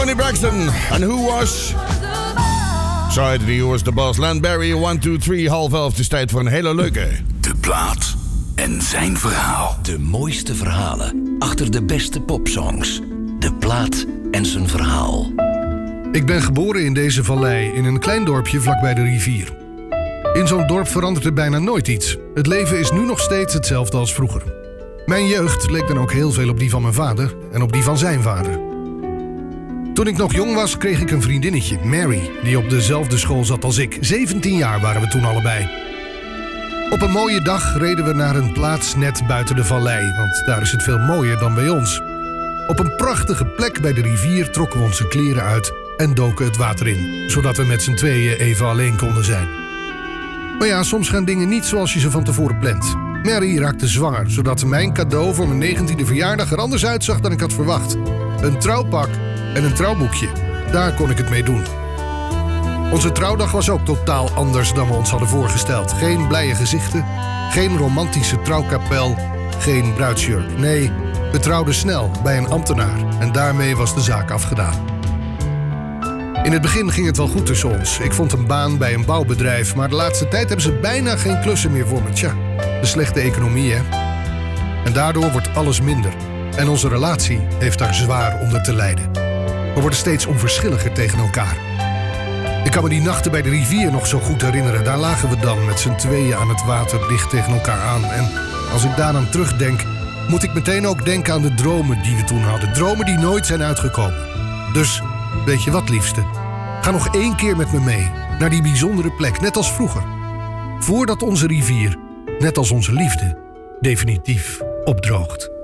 Tony Braxton. En who was... Sorry, wie was de boss? Len Barry, 1, 2, 3, half elf. Het is tijd voor een hele leuke... De plaat en zijn verhaal. De mooiste verhalen achter de beste popsongs. De plaat en zijn verhaal. Ik ben geboren in deze vallei, in een klein dorpje vlakbij de rivier. In zo'n dorp verandert er bijna nooit iets. Het leven is nu nog steeds hetzelfde als vroeger. Mijn jeugd leek dan ook heel veel op die van mijn vader en op die van zijn vader. Toen ik nog jong was, kreeg ik een vriendinnetje, Mary, die op dezelfde school zat als ik. 17 jaar waren we toen allebei. Op een mooie dag reden we naar een plaats net buiten de vallei, want daar is het veel mooier dan bij ons. Op een prachtige plek bij de rivier trokken we onze kleren uit en doken het water in, zodat we met z'n tweeën even alleen konden zijn. Maar ja, soms gaan dingen niet zoals je ze van tevoren plant. Mary raakte zwanger, zodat mijn cadeau voor mijn 19e verjaardag er anders uitzag dan ik had verwacht. Een trouwpak en een trouwboekje. Daar kon ik het mee doen. Onze trouwdag was ook totaal anders dan we ons hadden voorgesteld. Geen blije gezichten, geen romantische trouwkapel, geen bruidsjurk. Nee, we trouwden snel bij een ambtenaar en daarmee was de zaak afgedaan. In het begin ging het wel goed tussen ons. Ik vond een baan bij een bouwbedrijf, maar de laatste tijd hebben ze bijna geen klussen meer voor me. Tja, de slechte economie, hè? En daardoor wordt alles minder. En onze relatie heeft daar zwaar onder te lijden. We worden steeds onverschilliger tegen elkaar. Ik kan me die nachten bij de rivier nog zo goed herinneren. Daar lagen we dan met z'n tweeën aan het water dicht tegen elkaar aan. En als ik daaraan terugdenk, moet ik meteen ook denken aan de dromen die we toen hadden. Dromen die nooit zijn uitgekomen. Dus, weet je wat, liefste? Ga nog 1 keer met me mee naar die bijzondere plek, net als vroeger. Voordat onze rivier, net als onze liefde, definitief opdroogt.